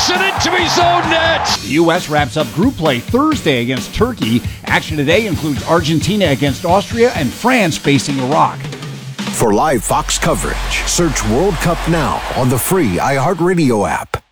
Hits it into his own net. The U.S. wraps up group play Thursday against Turkey. Action today includes Argentina against Austria and France facing Iraq. For live Fox coverage, search World Cup Now on the free iHeartRadio app.